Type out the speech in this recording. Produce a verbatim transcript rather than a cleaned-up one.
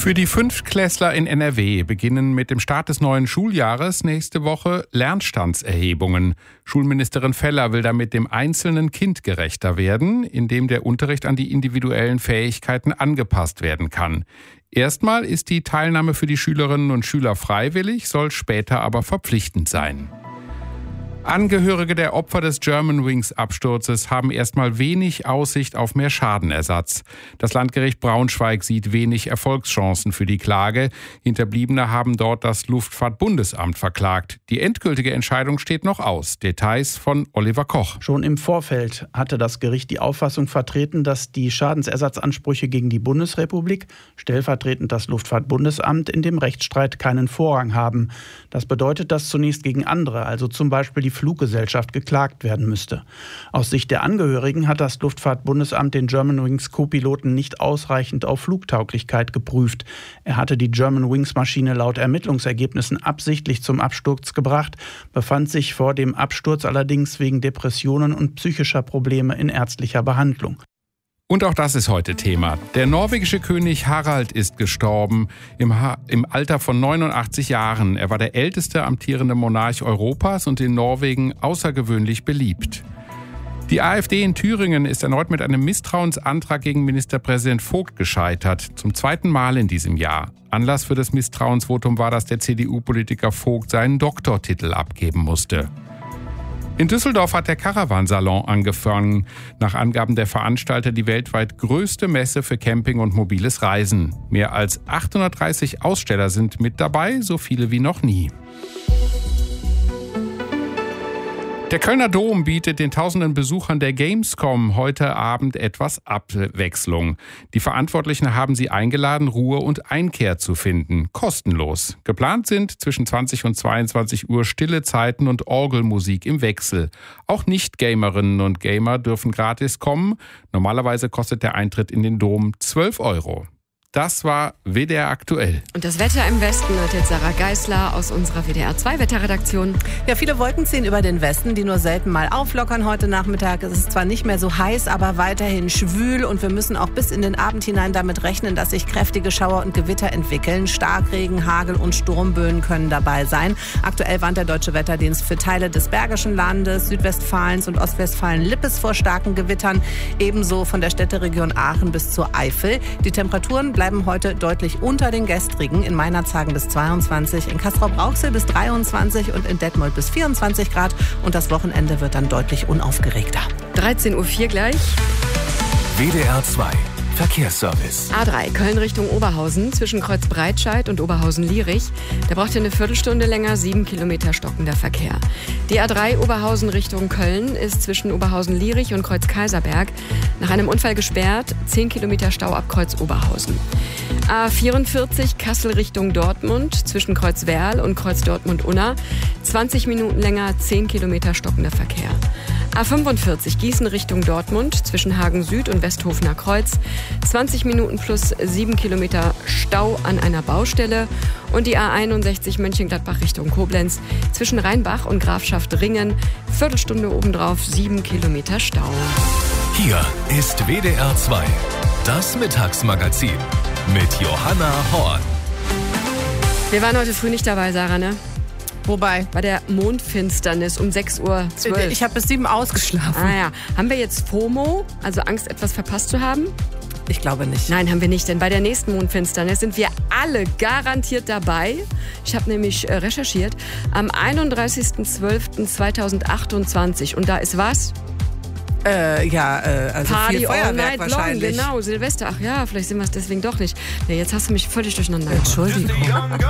Für die Fünftklässler in N R W beginnen mit dem Start des neuen Schuljahres nächste Woche Lernstandserhebungen. Schulministerin Feller will damit dem einzelnen Kind gerechter werden, indem der Unterricht an die individuellen Fähigkeiten angepasst werden kann. Erstmal ist die Teilnahme für die Schülerinnen und Schüler freiwillig, soll später aber verpflichtend sein. Angehörige der Opfer des Germanwings-Absturzes haben erstmal wenig Aussicht auf mehr Schadenersatz. Das Landgericht Braunschweig sieht wenig Erfolgschancen für die Klage. Hinterbliebene haben dort das Luftfahrtbundesamt verklagt. Die endgültige Entscheidung steht noch aus. Details von Oliver Koch. Schon im Vorfeld hatte das Gericht die Auffassung vertreten, dass die Schadensersatzansprüche gegen die Bundesrepublik, stellvertretend das Luftfahrtbundesamt, in dem Rechtsstreit keinen Vorrang haben. Das bedeutet, dass zunächst gegen andere, also zum Beispiel die Fluggesellschaft, geklagt werden müsste. Aus Sicht der Angehörigen hat das Luftfahrtbundesamt den Germanwings Co-Piloten nicht ausreichend auf Flugtauglichkeit geprüft. Er hatte die Germanwings-Maschine laut Ermittlungsergebnissen absichtlich zum Absturz gebracht, befand sich vor dem Absturz allerdings wegen Depressionen und psychischer Probleme in ärztlicher Behandlung. Und auch das ist heute Thema. Der norwegische König Harald ist gestorben, im, ha- im Alter von neunundachtzig Jahren. Er war der älteste amtierende Monarch Europas und in Norwegen außergewöhnlich beliebt. Die AfD in Thüringen ist erneut mit einem Misstrauensantrag gegen Ministerpräsident Vogt gescheitert. Zum zweiten Mal in diesem Jahr. Anlass für das Misstrauensvotum war, dass der C D U-Politiker Vogt seinen Doktortitel abgeben musste. In Düsseldorf hat der Caravansalon angefangen. Nach Angaben der Veranstalter die weltweit größte Messe für Camping und mobiles Reisen. Mehr als achthundertdreißig Aussteller sind mit dabei, so viele wie noch nie. Der Kölner Dom bietet den tausenden Besuchern der Gamescom heute Abend etwas Abwechslung. Die Verantwortlichen haben sie eingeladen, Ruhe und Einkehr zu finden. Kostenlos. Geplant sind zwischen zwanzig und zweiundzwanzig Uhr stille Zeiten und Orgelmusik im Wechsel. Auch Nicht-Gamerinnen und Gamer dürfen gratis kommen. Normalerweise kostet der Eintritt in den Dom zwölf Euro. Das war W D R aktuell. Und das Wetter im Westen hat jetzt Sarah Geisler aus unserer W D R zwei Wetterredaktion. Ja, viele Wolken ziehen über den Westen, die nur selten mal auflockern heute Nachmittag. Es ist zwar nicht mehr so heiß, aber weiterhin schwül und wir müssen auch bis in den Abend hinein damit rechnen, dass sich kräftige Schauer und Gewitter entwickeln. Starkregen, Hagel und Sturmböen können dabei sein. Aktuell warnt der Deutsche Wetterdienst für Teile des Bergischen Landes, Südwestfalens und Ostwestfalen-Lippes vor starken Gewittern. Ebenso von der Städteregion Aachen bis zur Eifel. Die Temperaturen bleiben heute deutlich unter den gestrigen. In Meinerzhagen bis zweiundzwanzig, in Castrop-Rauxel bis dreiundzwanzig und in Detmold bis vierundzwanzig Grad. Und das Wochenende wird dann deutlich unaufgeregter. dreizehn Uhr vier gleich. W D R zwei Verkehrsservice. A drei, Köln Richtung Oberhausen, zwischen Kreuz Breitscheid und Oberhausen-Lierich. Da braucht ihr eine Viertelstunde länger, sieben Kilometer stockender Verkehr. Die A drei Oberhausen Richtung Köln ist zwischen Oberhausen-Lierich und Kreuz Kaiserberg nach einem Unfall gesperrt, zehn Kilometer Stau ab Kreuz Oberhausen. A vierundvierzig Kassel Richtung Dortmund, zwischen Kreuz Werl und Kreuz Dortmund-Unna, zwanzig Minuten länger, zehn Kilometer stockender Verkehr. A fünfundvierzig Gießen Richtung Dortmund, zwischen Hagen Süd und Westhofener Kreuz, zwanzig Minuten plus sieben Kilometer Stau an einer Baustelle. Und die A einundsechzig Mönchengladbach Richtung Koblenz, zwischen Rheinbach und Grafschaft Ringen, Viertelstunde obendrauf, sieben Kilometer Stau. Hier ist W D R zwei, das Mittagsmagazin mit Johanna Horn. Wir waren heute früh nicht dabei, Sarah, ne? Wobei? Bei der Mondfinsternis um sechs Uhr zwölf. Ich habe bis sieben ausgeschlafen. Ah ja. Haben wir jetzt FOMO, also Angst, etwas verpasst zu haben? Ich glaube nicht. Nein, haben wir nicht, denn bei der nächsten Mondfinsternis sind wir alle garantiert dabei. Ich habe nämlich äh, recherchiert. Am einunddreißigsten zwölften zweitausendachtundzwanzig. Und da ist was? Äh, ja, äh, also Party viel all Feuerwerk night long, wahrscheinlich. genau, Silvester. Ach ja, vielleicht sind wir es deswegen doch nicht. Ja, jetzt hast du mich völlig durcheinander. Entschuldigung.